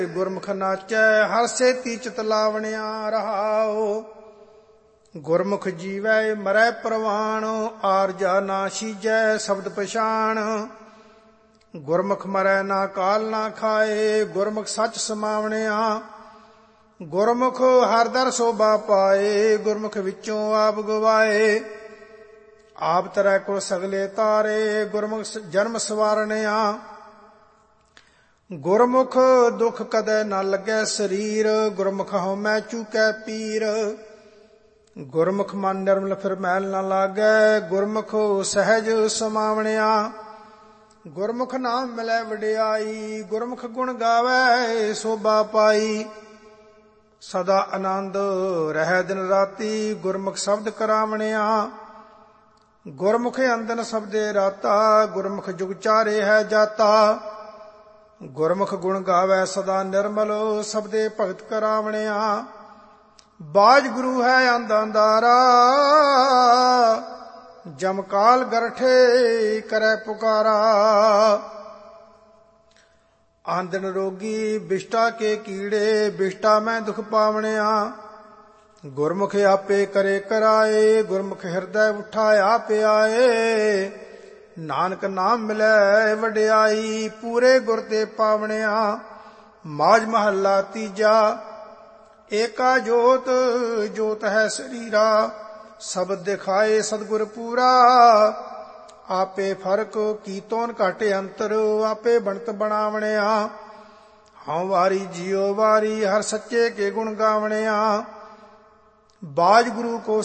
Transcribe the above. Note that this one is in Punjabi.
ਗੁਰਮੁਖ ਨਾਚੈ ਹਰ ਸੇਤੀ ਚਿਤ ਲਾਵਣਿਆ ਰਹਾਉ। ਗੁਰਮੁਖ ਜੀਵੈ ਮਰੈ ਪ੍ਰਵਾਣ ਆਰਜਾ ਨਾ ਸੀਜੈ ਸ਼ਬਦ ਪਛਾਣ। ਗੁਰਮੁਖ ਮਰੈ ਨਾ ਕਾਲ ਨਾ ਖਾਏ ਗੁਰਮੁਖ ਸੱਚ ਸਮਾਵਣਿਆ। ਗੁਰਮੁਖ ਹਰ ਦਰ ਸੋਭਾ ਪਾਏ ਗੁਰਮੁਖ ਵਿੱਚੋਂ ਆਪ ਗਵਾਏ। ਆਪ ਤਰੈ ਕੁਲ ਸਗਲੇ ਤਾਰੇ ਗੁਰਮੁਖ ਜਨਮ ਸਵਾਰਣਿਆ। ਗੁਰਮੁਖ ਦੁਖ ਕਦੇ ਨਾ ਲੱਗੈ ਸਰੀਰ ਗੁਰਮੁਖ ਹਉਮੈ ਚੂਕੈ ਪੀਰ। ਗੁਰਮੁਖ ਮਨ ਨਿਰਮਲ ਫਿਰ ਮੈਲ ਨਾ ਲਾਗੈ ਗੁਰਮੁਖ ਸਹਿਜ ਸਮਾਵਣਿਆ। ਗੁਰਮੁਖ ਨਾਮ ਮਿਲੈ ਵਡਿਆਈ ਗੁਰਮੁਖ ਗੁਣ ਗਾਵੈ ਸੋਭਾ ਪਾਈ। ਸਦਾ ਆਨੰਦ ਰਹਿ ਦਿਨ ਰਾਤੀ ਗੁਰਮੁਖ ਸ਼ਬਦ ਕਰਾਵਣਿਆ। ਗੁਰਮੁਖ ਅੰਦਨ ਸਬਦੇ ਰਾਤਾ ਗੁਰਮੁਖ ਜੁਗ ਚਾਰੇ ਹੈ ਜਾਤਾ। ਗੁਰਮੁਖ ਗੁਣ ਗਾਵੈ ਸਦਾ ਨਿਰਮਲ ਸਬਦੇ ਭਗਤ ਕਰਾਵਣਿਆ। ਬਾਜ ਗੁਰੂ ਹੈ ਅੰਧ ਅੰਧਾਰਾ ਜਮਕਾਲ ਗਰਠੇ ਕਰੈ ਪੁਕਾਰਾ। ਆਂਦਨ ਰੋਗੀ ਬਿਸ਼ਟਾ ਕੇ ਕੀੜੇ ਬਿਸ਼ਟਾ ਮੈਂ ਦੁਖ ਪਾਵਣਿਆ। ਗੁਰਮੁਖ ਆਪੇ ਕਰੇ ਕਰਾਏ ਗੁਰਮੁਖ ਹਿਰਦੈ ਉਠਾਇਆ ਆਪੇ ਆਏ। ਨਾਨਕ ਨਾਮ ਮਿਲੈ ਵਡਿਆਈ ਪੂਰੇ ਗੁਰ ਤੇ ਪਾਵਣਿਆ। ਮਾਝ ਮਹੱਲਾ ਤੀਜਾ। ਏਕਾ ਜੋਤ ਜੋਤ ਹੈ ਸਰੀਰਾ ਸ਼ਬਦ ਦਿਖਾਏ ਸਤਿਗੁਰ ਪੂਰਾ। ਆਪੇ ਫਰਕ ਕੀਤੋਨ ਘਟ ਅੰਤਰ ਆਪੇ ਬਣਤ ਬਣਾਵਣਿਆ। ਹਉ ਵਾਰੀ ਜਿਉ ਵਾਰੀ ਹਰ ਸੱਚੇ ਕੇ ਗੁਣ ਗਾਵਣਿਆ। ਬਾਜ ਗੁਰੂ ਕੋ